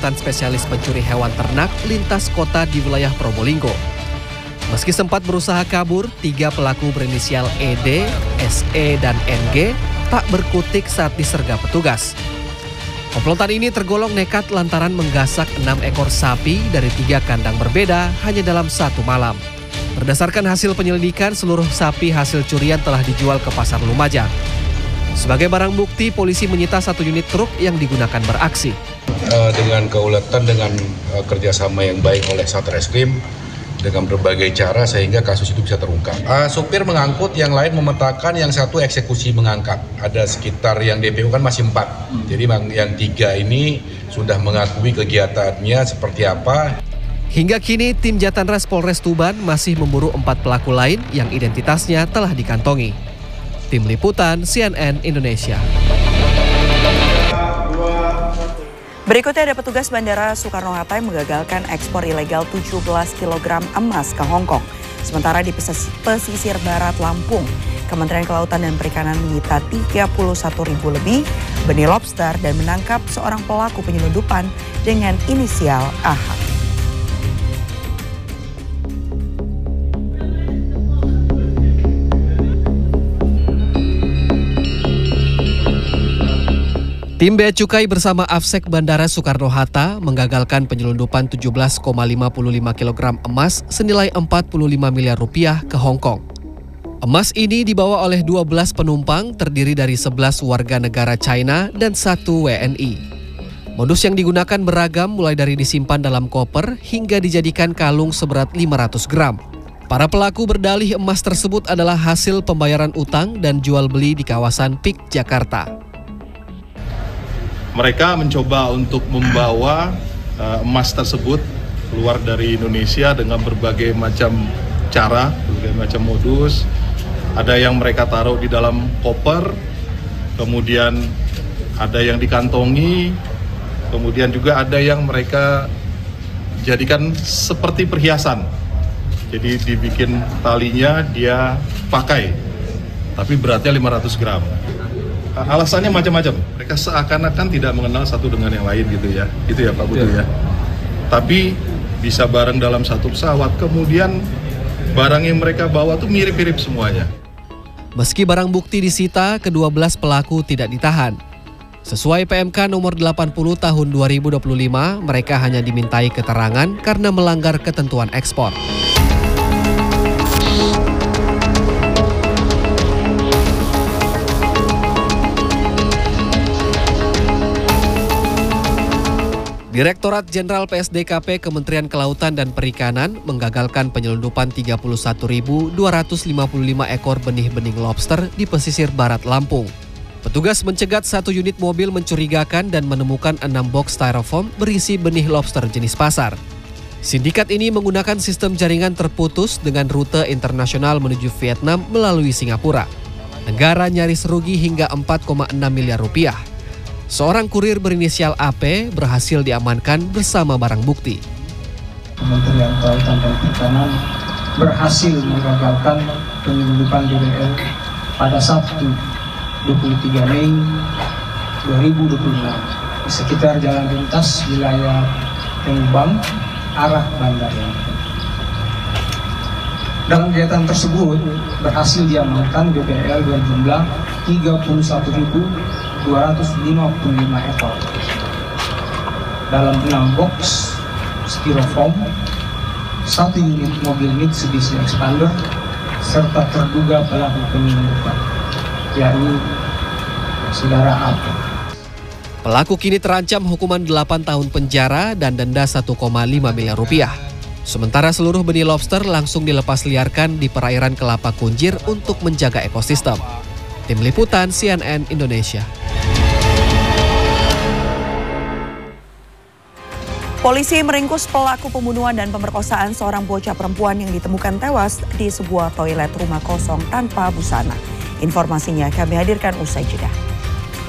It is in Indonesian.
kekuatan spesialis pencuri hewan ternak lintas kota di wilayah Probolinggo. Meski sempat berusaha kabur, 3 pelaku berinisial ED, SE, dan NG tak berkutik saat disergap petugas. Komplotan ini tergolong nekat lantaran menggasak 6 ekor sapi dari 3 kandang berbeda hanya dalam 1 malam. Berdasarkan hasil penyelidikan, seluruh sapi hasil curian telah dijual ke pasar Lumajang. Sebagai barang bukti, polisi menyita 1 unit truk yang digunakan beraksi. Dengan keuletan, dengan kerjasama yang baik oleh Satreskrim, dengan berbagai cara sehingga kasus itu bisa terungkap. Supir mengangkut, yang lain memetakan, yang satu eksekusi mengangkat. Ada sekitar yang DPO kan masih 4. Jadi yang 3 ini sudah mengakui kegiatannya seperti apa. Hingga kini, tim Jatanras Polres Tuban masih memburu 4 pelaku lain yang identitasnya telah dikantongi. Tim Liputan CNN Indonesia. Berikutnya ada petugas Bandara Soekarno-Hatta yang menggagalkan ekspor ilegal 17 kg emas ke Hong Kong. Sementara di pesisir barat Lampung, Kementerian Kelautan dan Perikanan menyita 31.000 lebih benih lobster dan menangkap seorang pelaku penyelundupan dengan inisial AH. Tim Bea Cukai bersama Afsek Bandara Soekarno-Hatta menggagalkan penyelundupan 17,55 kg emas senilai 45 miliar rupiah ke Hong Kong. Emas ini dibawa oleh 12 penumpang terdiri dari 11 warga negara China dan 1 WNI. Modus yang digunakan beragam mulai dari disimpan dalam koper hingga dijadikan kalung seberat 500 gram. Para pelaku berdalih emas tersebut adalah hasil pembayaran utang dan jual beli di kawasan PIK Jakarta. Mereka mencoba untuk membawa emas tersebut keluar dari Indonesia dengan berbagai macam cara, berbagai macam modus. Ada yang mereka taruh di dalam koper, kemudian ada yang dikantongi, kemudian juga ada yang mereka jadikan seperti perhiasan. Jadi dibikin talinya dia pakai, tapi beratnya 500 gram. Alasannya macam-macam. Mereka seakan-akan tidak mengenal satu dengan yang lain gitu ya. Itu ya Pak Putu ya. Tapi bisa bareng dalam satu pesawat. Kemudian barang yang mereka bawa tuh mirip-mirip semuanya. Meski barang bukti disita, ke-12 pelaku tidak ditahan. Sesuai PMK nomor 80 tahun 2025, mereka hanya dimintai keterangan karena melanggar ketentuan ekspor. Direktorat Jenderal PSDKP Kementerian Kelautan dan Perikanan menggagalkan penyelundupan 31.255 ekor benih-benih lobster di pesisir barat Lampung. Petugas mencegat 1 unit mobil mencurigakan dan menemukan 6 box styrofoam berisi benih lobster jenis pasar. Sindikat ini menggunakan sistem jaringan terputus dengan rute internasional menuju Vietnam melalui Singapura. Negara nyaris rugi hingga 4,6 miliar rupiah. Seorang kurir berinisial AP berhasil diamankan bersama barang bukti. Kementerian Kelautan dan Perikanan berhasil menggagalkan penyelundupan BBL pada Sabtu 23 Mei 2026 di sekitar jalan lintas wilayah Tengubang arah Bandar Lampung. Dalam kegiatan tersebut berhasil diamankan BBL berjumlah 31.255 ekor dalam 6 box styrofoam, 1 unit mobil Mitsubishi Expander, serta terduga pelaku penyelundupan, yakni saudara AP. Pelaku kini terancam hukuman 8 tahun penjara dan denda 1,5 miliar rupiah. Sementara seluruh benih lobster langsung dilepas liarkan di perairan Kelapa Kunjir untuk menjaga ekosistem. Tim Liputan CNN Indonesia. Polisi meringkus pelaku pembunuhan dan pemerkosaan seorang bocah perempuan yang ditemukan tewas di sebuah toilet rumah kosong tanpa busana. Informasinya kami hadirkan usai jeda.